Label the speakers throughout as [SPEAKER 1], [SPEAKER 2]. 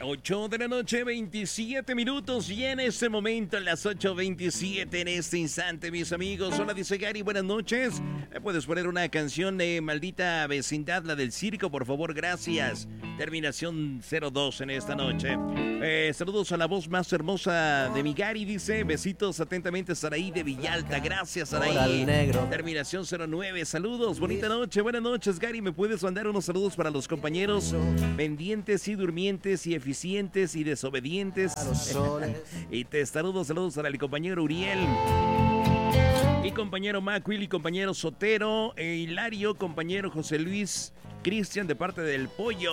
[SPEAKER 1] 8 de la noche, 27 minutos, y en este momento, las 8:27, en este instante, mis amigos. Hola, dice Gary, buenas noches. ¿Puedes poner una canción de Maldita Vecindad, la del circo, por favor? Gracias. Terminación 02 en esta noche. Saludos a la voz más hermosa de mi Gary, dice. Besitos atentamente, Saraí de Villalta. Gracias, Saraí. Terminación 09. Saludos, bonita noche. Buenas noches, Gary. ¿Me puedes mandar unos saludos para los compañeros pendientes y durmientes y eficientes y desobedientes? Y te saludos para el compañero Uriel y compañero Macuil y compañero Sotero, Hilario, compañero José Luis, Cristian, de parte del Pollo.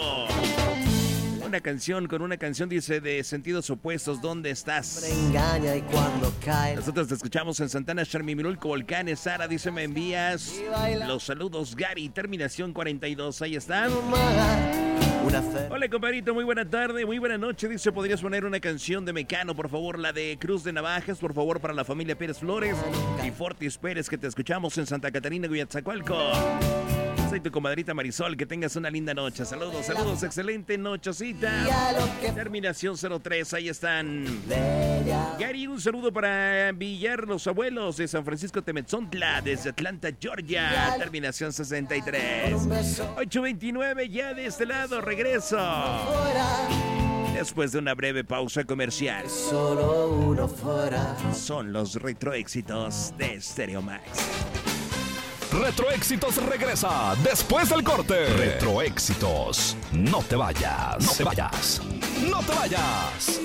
[SPEAKER 1] Con una canción dice de sentidos opuestos. ¿Dónde estás?
[SPEAKER 2] Engaña y cuando cae.
[SPEAKER 1] Nosotros te escuchamos en Santana, Charmimilulco, Volcanes. Sara dice, me envías los saludos, Gary. Terminación 42, ahí está. Hola, compadrito, muy buena tarde, muy buena noche. Dice, ¿podrías poner una canción de Mecano, por favor? La de Cruz de Navajas, por favor, para la familia Pérez Flores y Fortis Pérez, que te escuchamos en Santa Catarina, Huiatzacoalco. Soy tu comadrita Marisol, que tengas una linda noche. Saludos, saludos, excelente nochecita. Terminación 03, ahí están. Gary, un saludo para Villar, los abuelos de San Francisco Temetzontla, desde Atlanta, Georgia. Terminación 63. 8:29, ya de este lado, regreso. Después de una breve pausa comercial.
[SPEAKER 2] Solo uno fuera.
[SPEAKER 1] Son los retroéxitos de Stereo Max.
[SPEAKER 3] Retroéxitos regresa después del corte. Retroéxitos. No te vayas. No te vayas. No te vayas.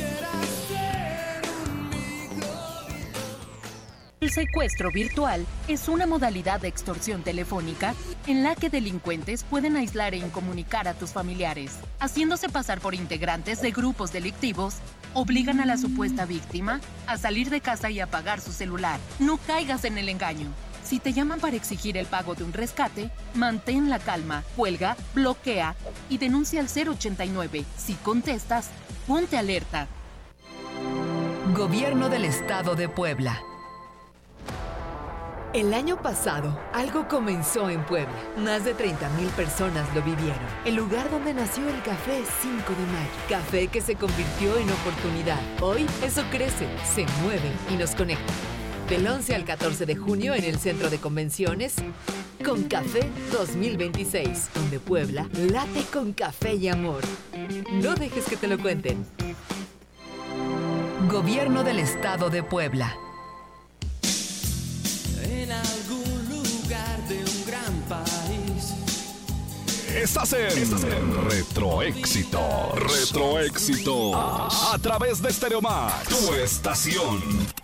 [SPEAKER 4] El secuestro virtual es una modalidad de extorsión telefónica en la que delincuentes pueden aislar e incomunicar a tus familiares. Haciéndose pasar por integrantes de grupos delictivos, obligan a la supuesta víctima a salir de casa y apagar su celular. No caigas en el engaño. Si te llaman para exigir el pago de un rescate, mantén la calma, cuelga, bloquea y denuncia al 089. Si contestas, ponte alerta.
[SPEAKER 5] Gobierno del Estado de Puebla. El año pasado, algo comenzó en Puebla. Más de 30,000 personas lo vivieron. El lugar donde nació el Café 5 de Mayo. Café que se convirtió en oportunidad. Hoy, eso crece, se mueve y nos conecta. Del 11 al 14 de junio en el Centro de Convenciones, Con Café 2026, donde Puebla late con café y amor. No dejes que te lo cuenten. Gobierno del Estado de Puebla.
[SPEAKER 6] En algún lugar de un gran país.
[SPEAKER 3] Estás en Retroéxitos. Retroéxitos. A través de Stereo Max. Tu estación.